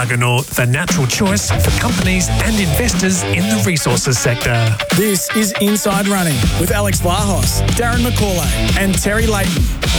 Argonaut, the natural choice for companies and investors in the resources sector. This is Inside Running with Alex Vlahos, Darren McCauley and Terry Layton.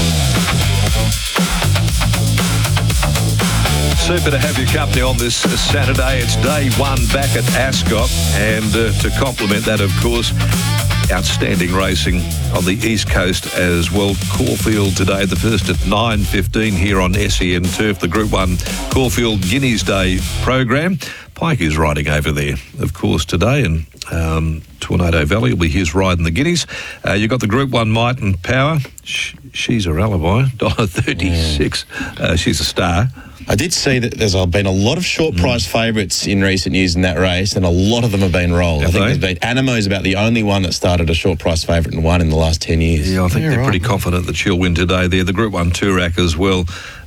Super to have your company on this Saturday. It's day one back at Ascot, and to complement that, of course, outstanding racing on the East Coast as well. Caulfield today, the first at 9:15 here on SEN Turf, the Group 1 Caulfield Guineas Day program. Pike is riding over there, of course, today, and Tornado Valley will be his ride in the Guineas. You've got the Group 1 Might and Power. She's a alibi, $1.36. She's a star. I did see that there's been a lot of short price favourites in recent years in that race, and a lot of them have been rolled. I think there's been Anamo's about the only one that started a short price favourite and won in the last 10 years. Yeah, I think they're pretty confident that she'll win today there. The Group 1 Toorak as well.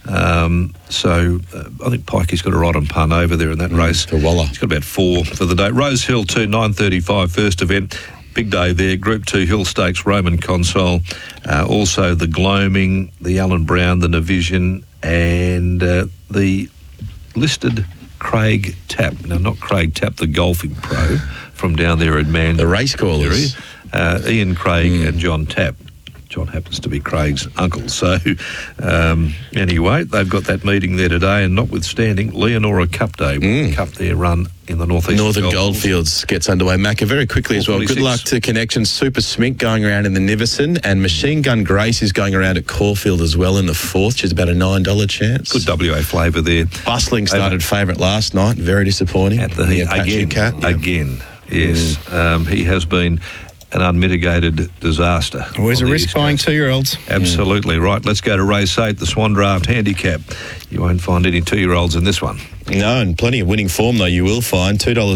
I think Pikey's got a ride on pun over there in that race. For Waller. He's got about 4 for the day. Rose Hill 2, 9:35 first event. Big day there. Group 2 Hill Stakes, Roman Console. Also the Gloaming, the Alan Brown, the Navision, and the listed Craig Tapp. Now, not Craig Tapp, the golfing pro from down there in Manly. The race callers. Ian Craig and John Tapp. John happens to be Craig's uncle. So, anyway, they've got that meeting there today, and notwithstanding, Leonora Cup Day, Cup there run in the northeast. Northern Goldfields gets underway. Macca, very quickly as well. Good luck to Connections. Super Smink going around in the Niverson, and Machine Gun Grace is going around at Caulfield as well in the 4th. She's about a $9 chance. Good WA flavour there. Bustling started favourite last night. Very disappointing. At the Apache Cat. Again, yes. He has been an unmitigated disaster. Always a risk buying 2-year-olds. Absolutely right. Let's go to race 8, the Swan Draft Handicap. You won't find any 2-year-olds in this one. No, and plenty of winning form, though, you will find.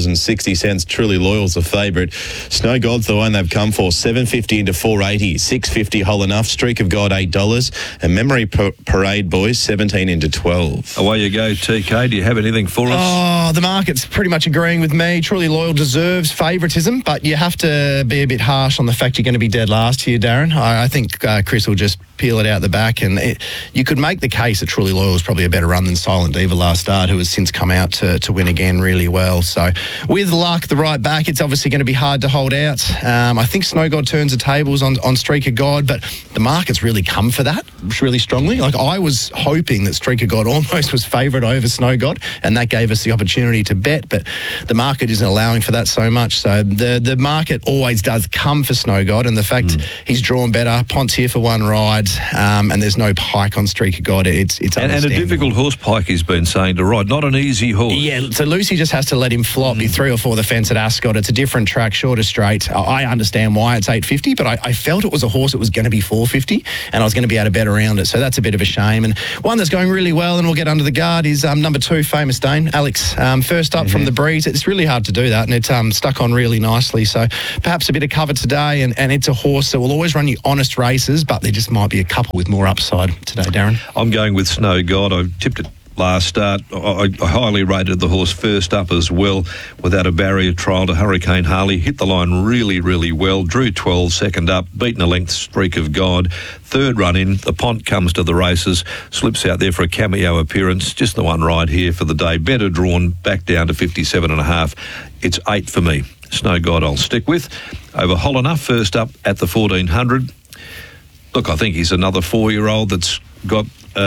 $2.60. Truly Loyal's the favourite. Snow God's the one they've come for. $7.50 into $4.80. $6.50 Whole Enough. Streak of God, $8. And Memory Parade Boys, $17 into $12. Away you go, TK. Do you have anything for us? Oh, the market's pretty much agreeing with me. Truly Loyal deserves favouritism, but you have to be a bit harsh on the fact you're going to be dead last here, Darren. I think Chris will just peel it out the back, and you could make the case that Truly Loyal was probably a better run than Silent Diva last start, who has since come out to win again really well. So with luck, the right back, it's obviously going to be hard to hold out. I think Snow God turns the tables on Streak of God, but the market's really come for that really strongly. Like, I was hoping that Streak of God almost was favourite over Snow God, and that gave us the opportunity to bet, but the market isn't allowing for that so much. So the market always does come for Snow God, and the fact he's drawn better, Pont's here for one ride, and there's no Pike on Streak of God, it's and a difficult horse, Pike has been saying to ride, not an easy horse. Yeah, so Lucy just has to let him flop. Be 3 or 4 the fence at Ascot. It's a different track, shorter straight. I understand why it's $8.50, but I felt it was a horse that was going to be $4.50, and I was going to be able to bet around it. So that's a bit of a shame. And one that's going really well, and we'll get under the guard, is number 2, Famous Dane. Alex, first up from the breeze. It's really hard to do that, and it's stuck on really nicely. So perhaps a bit of cover today, and it's a horse that will always run you honest races, but there just might be a couple with more upside today, Darren. I'm going with Snow God. I tipped it last start. I highly rated the horse first up as well, without a barrier trial to Hurricane Harley. Hit the line really, really well. Drew 12 second up, beaten a length, Streak of God. Third run in, the Pont comes to the races, slips out there for a cameo appearance. Just the one ride here for the day. Better drawn, back down to 57.5. It's 8 for me. Snow God I'll stick with. Over Whole Enough, first up at the 1400. Look, I think he's another 4-year-old that's got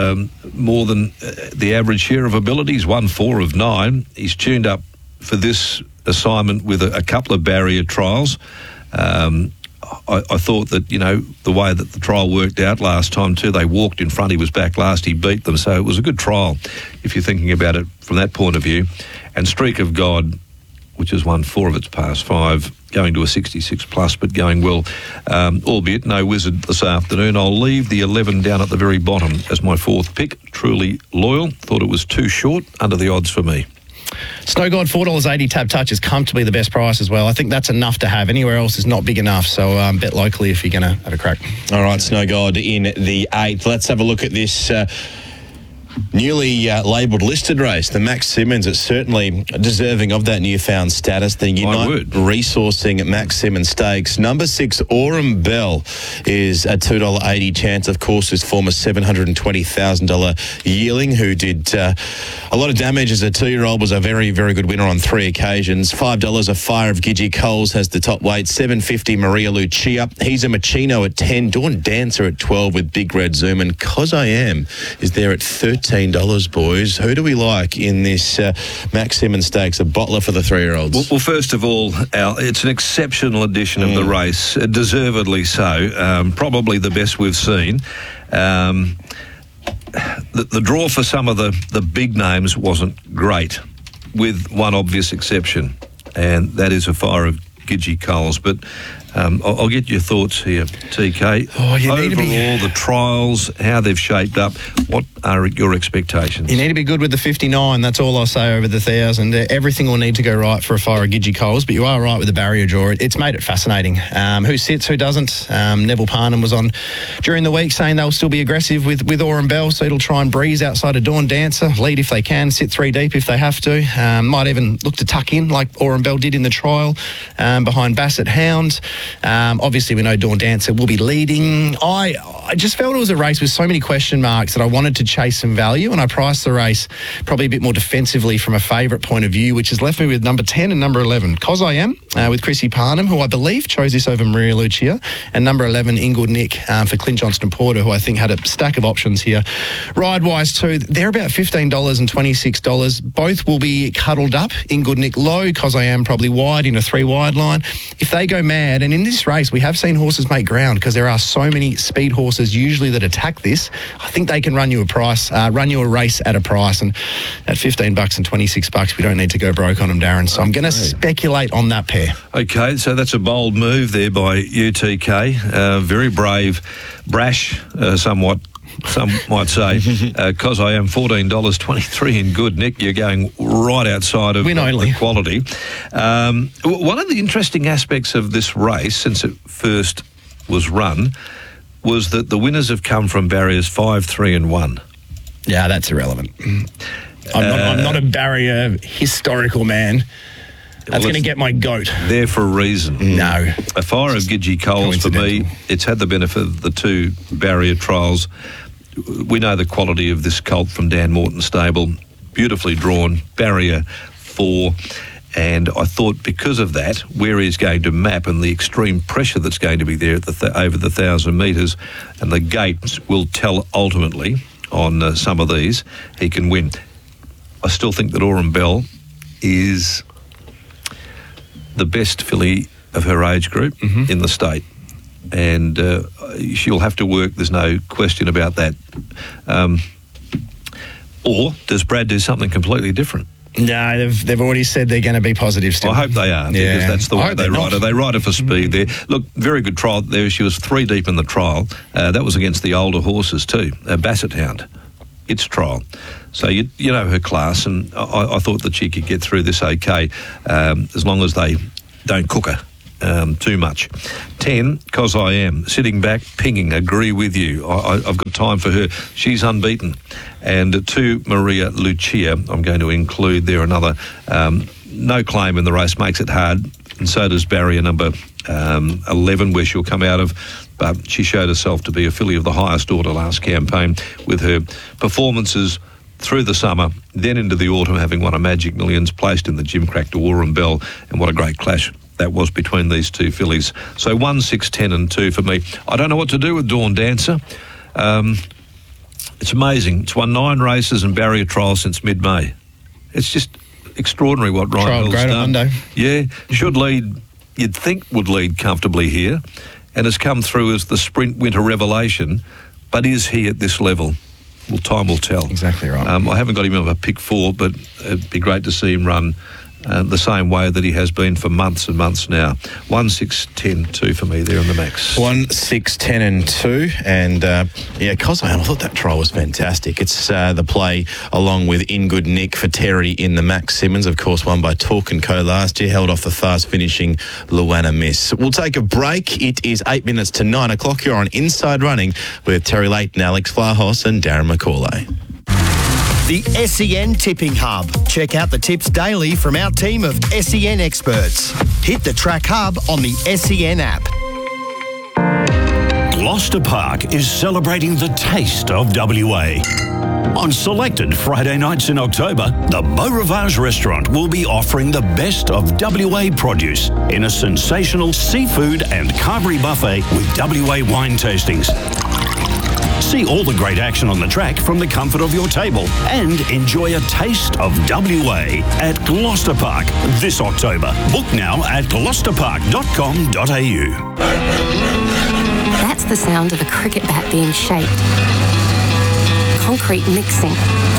more than the average share of abilities, 1 4 of 9. He's tuned up for this assignment with a couple of barrier trials. I thought that, the way that the trial worked out last time too, they walked in front, he was back last, he beat them. So it was a good trial, if you're thinking about it from that point of view. And Streak of God, which has won 4 of its past 5, going to a 66 plus, but going well, albeit no Wizard this afternoon. I'll leave the 11 down at the very bottom as my 4th pick. Truly Loyal. Thought it was too short, under the odds for me. Snow God, $4.80 Tab Touch is comfortably the best price as well. I think that's enough to have. Anywhere else is not big enough, so bet locally if you're going to have a crack. All right, Snow God in the 8th. Let's have a look at this Newly labelled listed race, the Max Simmons. It's certainly deserving of that newfound status. The Unite Resourcing Max Simmons Stakes. Number 6, Aurum Bell, is a $2.80 chance. Of course, his former $720,000 yearling, who did a lot of damage as a 2-year-old, was a very, very good winner on 3 occasions. $5 a Fire of Gidgee Coles has the top weight. $7.50 Maria Lucia. He's a Machino at 10. Dawn Dancer at 12 with Big Red Zoom. And Cos I Am is there at $13, boys. Who do we like in this Max Simmons Stakes, a bottler for the 3-year-olds? Well, first of all, Al, it's an exceptional edition of the race, deservedly so. Probably the best we've seen. The draw for some of the big names wasn't great, with one obvious exception, and that is a Fire of Gidgee Coles. But I'll get your thoughts here, TK. Overall, the trials, how they've shaped up, what are your expectations? You need to be good with the 59. That's all I'll say over the 1,000. Everything will need to go right for a Fire of Gidgee Coles, but you are right with the barrier draw. It's made it fascinating. Who sits, who doesn't? Neville Parnham was on during the week saying they'll still be aggressive with Aurum Bell, so it'll try and breeze outside of Dawn Dancer, lead if they can, sit 3 deep if they have to. Might even look to tuck in like Aurum Bell did in the trial behind Bassett Hound. Obviously, we know Dawn Dancer will be leading. I just felt it was a race with so many question marks that I wanted to chase some value, and I priced the race probably a bit more defensively from a favourite point of view, which has left me with number 10 and number 11. Cos I Am with Chrissy Parnham, who I believe chose this over Maria Lucia, and number 11, Inglewood Nick for Clint Johnston-Porter, who I think had a stack of options here. Ride-wise too, they're about $15 and $26. Both will be cuddled up. Inglewood Nick low, Cos I Am probably wide in a 3-wide line. If they go mad, and in this race we have seen horses make ground because there are so many speed horses usually that attack this, I think they can run you a race at a price, and at $15 and $26 we don't need to go broke on them, Darren, so I'm going to speculate on that pair. Okay, so that's a bold move there by UTK. Very brave, brash, somewhat, some might say. Cos I Am, $14.23 in good, Nick. You're going right outside of the quality. One of the interesting aspects of this race, since it first was run, was that the winners have come from barriers 5, 3 and 1. Yeah, that's irrelevant. I'm not a barrier historical man. That's going to get my goat. There for a reason. No. A Fire of Gidgee Coles, for me, it's had the benefit of the 2 barrier trials. We know the quality of this colt from Dan Morton stable. Beautifully drawn, barrier 4. And I thought because of that, where he's going to map and the extreme pressure that's going to be there at over the 1,000 metres, and the gates will tell ultimately on some of these, he can win. I still think that Aurum Bell is the best filly of her age group in the state. And she'll have to work, there's no question about that. Or does Brad do something completely different? No, they've already said they're going to be positive still. I hope they are, because that's the way they ride it. They ride it for speed there. Look, very good trial there. She was 3 deep in the trial. That was against the older horses too. Bassett Hound, its trial. So you know her class, and I thought that she could get through this okay, as long as they don't cook her too much. 10, Cos I Am, sitting back, pinging, agree with you. I've got time for her. She's unbeaten. And 2, Maria Lucia, I'm going to include there another. No claim in the race makes it hard, and so does barrier number 11, where she'll come out of. But she showed herself to be a filly of the highest order last campaign with her performances through the summer, then into the autumn, having won a Magic Millions, placed in the Gimcrack to Aurum Bell, and what a great clash that was between these 2 fillies. So 1, 6, 10 and 2 for me. I don't know what to do with Dawn Dancer. It's amazing. It's won 9 races and barrier trials since mid-May. It's just extraordinary what Ryan Hill's done. On Monday. Yeah, should lead, you'd think would lead comfortably here, and has come through as the sprint winter revelation, but is he at this level? Well, time will tell. Exactly right. I haven't got him on a pick 4, but it'd be great to see him run the same way that he has been for months and months now. 1, 6, 10, 2 for me there on the max. 1, 6, 10 and 2. And Cos I Am, I thought that trial was fantastic. It's the play along with Inglewood Nick for Terry in the Max Simmons, of course, won by Talk & Co last year, held off the fast finishing Luana Miss. We'll take a break. It is 8 minutes to 9 o'clock. You're on Inside Running with Terry Leighton, Alex Vlahos and Darren McCauley. The SEN Tipping Hub. Check out the tips daily from our team of SEN experts. Hit the Track Hub on the SEN app. Gloucester Park is celebrating the taste of WA. On selected Friday nights in October, the Beau Rivage restaurant will be offering the best of WA produce in a sensational seafood and carvery buffet with WA wine tastings. See all the great action on the track from the comfort of your table and enjoy a taste of WA at Gloucester Park this October. Book now at gloucesterpark.com.au. That's the sound of a cricket bat being shaped. Concrete mixing.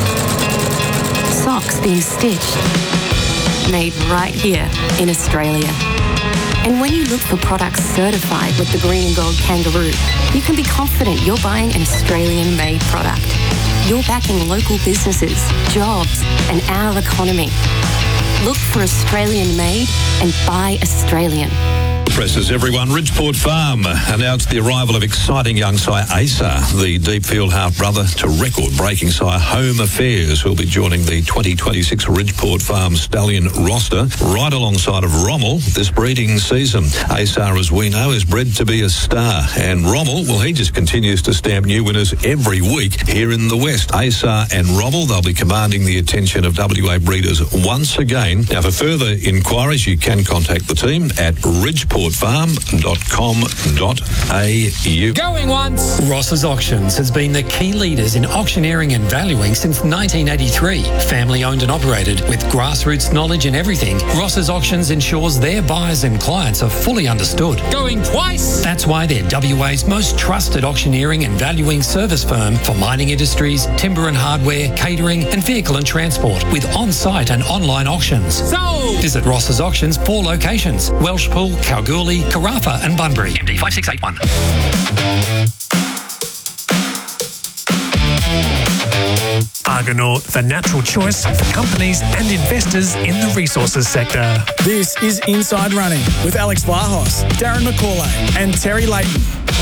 Socks being stitched. Made right here in Australia. And when you look for products certified with the Green and Gold Kangaroo, you can be confident you're buying an Australian-made product. You're backing local businesses, jobs, and our economy. Look for Australian-made and buy Australian. Presses everyone. Ridgeport Farm announced the arrival of exciting young sire Asar, the deep field half-brother to record-breaking sire Home Affairs, who'll be joining the 2026 Ridgeport Farm stallion roster right alongside of Rommel this breeding season. Asar, as we know, is bred to be a star, and Rommel, well, he just continues to stamp new winners every week here in the West. Asar and Rommel, they'll be commanding the attention of WA breeders once again. Now, for further inquiries, you can contact the team at ridgeportfarm.com.au. Going once. Ross's Auctions has been the key leaders in auctioneering and valuing since 1983. Family owned and operated with grassroots knowledge in everything, Ross's Auctions ensures their buyers and clients are fully understood. Going twice. That's why they're WA's most trusted auctioneering and valuing service firm for mining industries, timber and hardware, catering and vehicle and transport with on-site and online auctions. Sold. Visit Ross's Auctions 4 locations: Welshpool, Kalgoorlie, Carafa and Bunbury. MD 5681. Argonaut, the natural choice for companies and investors in the resources sector. This is Inside Running with Alex Vlahos, Darren McCauley and Terry Layton.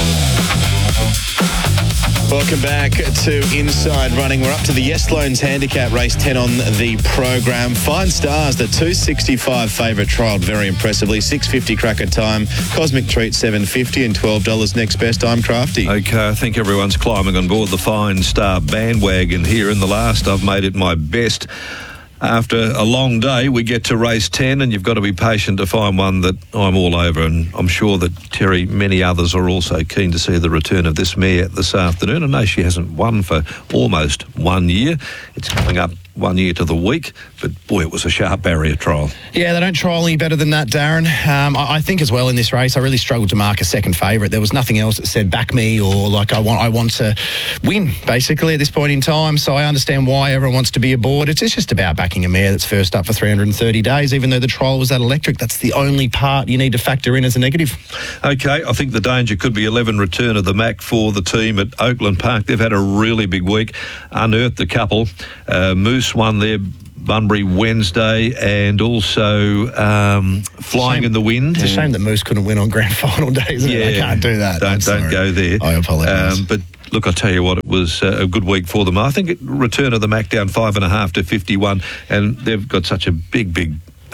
Welcome back to Inside Running. We're up to the Yes Loans Handicap Race 10 on the program. Fine Stars, the 265 favourite, trialled very impressively. 6.50 cracker time. Cosmic Treat $7.50 and $12 next best. I'm Crafty. Okay, I think everyone's climbing on board the Fine Star bandwagon here. In the last, I've made it my best. After a long day, we get to race 10, and you've got to be patient to find one that I'm all over. And I'm sure that, Terry, many others are also keen to see the return of this mare this afternoon. I know she hasn't won for almost 1 year. It's coming up 1 year to the week, but boy, it was a sharp barrier trial. Yeah, they don't trial any better than that, Darren. I think as well in this race, I really struggled to mark a second favourite. There was nothing else that said back me or like I want to win, basically, at this point in time. So I understand why everyone wants to be aboard. It's just about backing a mare that's first up for 330 days, even though the trial was that electric. That's the only part you need to factor in as a negative. Okay, I think the danger could be 11 return of the Mac for the team at Oakland Park. They've had a really big week, unearthed a couple. Moose won there, Bunbury Wednesday, and also Flying in the Wind. It's a shame that Moose couldn't win on grand final days. Isn't it? They can't do that. Don't go there. I apologise. But look, I tell you what, it was a good week for them. I think return of the Mac down 5.5 to 51, and they've got such a big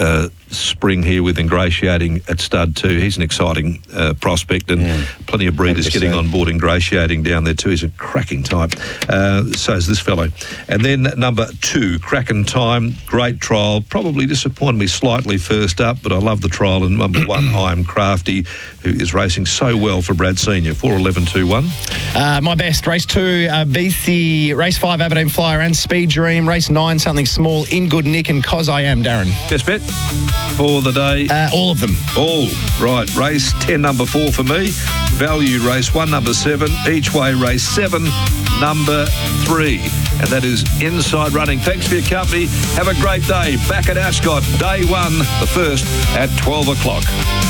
spring here with Ingratiating at stud too. He's an exciting prospect, and plenty of breeders getting on board Ingratiating down there too. He's a cracking type. So is this fellow. And then number 2, Kraken Time, great trial. Probably disappointed me slightly first up, but I love the trial. And number 1, I Am Crafty, who is racing so well for Brad Senior, 4.11.21. My best, race 2, BC, race 5, Aberdeen Flyer and Speed Dream, race 9, Something Small, In Good Nick and Cos I Am, Darren. Best bet for the day? All of them. All. Right. Race 10, number 4 for me. Value race 1, number 7. Each way race 7, number 3. And that is Inside Running. Thanks for your company. Have a great day. Back at Ascot, day 1, the first at 12 o'clock.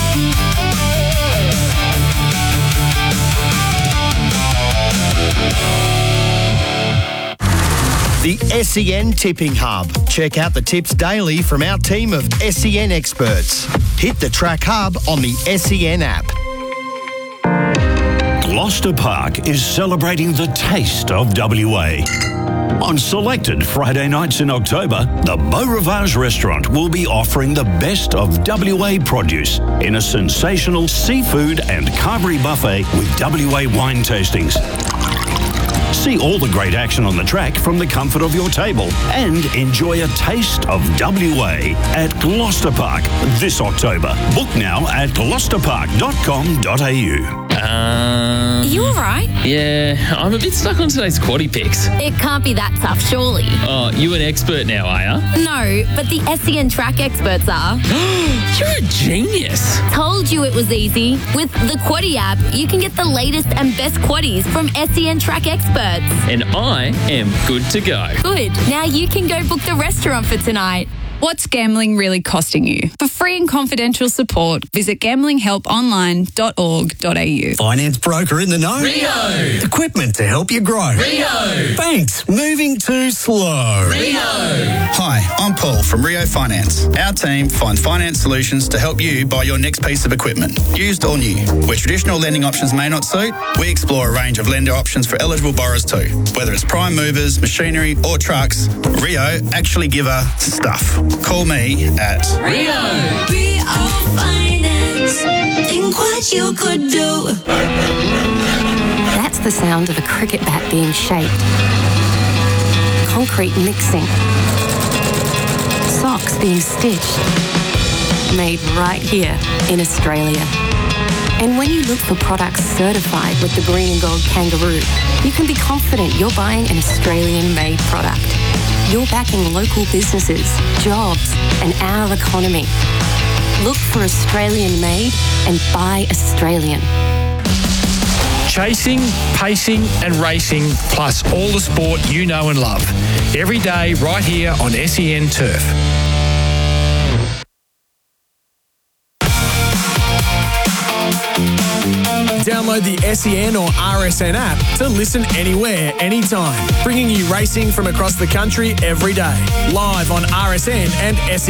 The SEN Tipping Hub. Check out the tips daily from our team of SEN experts. Hit the Track Hub on the SEN app. Gloucester Park is celebrating the taste of WA. On selected Friday nights in October, the Beau Rivage restaurant will be offering the best of WA produce in a sensational seafood and carvery buffet with WA wine tastings. See all the great action on the track from the comfort of your table and enjoy a taste of WA at Gloucester Park this October. Book now at gloucesterpark.com.au. Are you alright? Yeah, I'm a bit stuck on today's quaddie picks. It can't be that tough, surely. Oh, you an expert now, are ya? No, but the SEN track experts are. You're a genius. Told you it was easy. With the Quaddie app, you can get the latest and best quaddies from SEN track experts. And I am good to go. Good. Now you can go book the restaurant for tonight. What's gambling really costing you? For free and confidential support, visit gamblinghelponline.org.au. Finance broker in the know. Rio. Equipment to help you grow. Rio. Banks moving too slow. Rio. Hi, I'm Paul from Rio Finance. Our team finds finance solutions to help you buy your next piece of equipment, used or new. Where traditional lending options may not suit, we explore a range of lender options for eligible borrowers too. Whether it's prime movers, machinery or trucks, Rio actually give her stuff. Call me at Rio Finance. Think what you could do. That's the sound of a cricket bat being shaped. Concrete mixing. Socks being stitched. Made right here in Australia. And when you look for products certified with the Green and Gold Kangaroo, you can be confident you're buying an Australian-made product. You're backing local businesses, jobs, and our economy. Look for Australian-made and buy Australian. Chasing, pacing and racing, plus all the sport you know and love. Every day right here on SEN Turf. Download the SEN or RSN app to listen anywhere, anytime, bringing you racing from across the country every day. Live on RSN and SEN.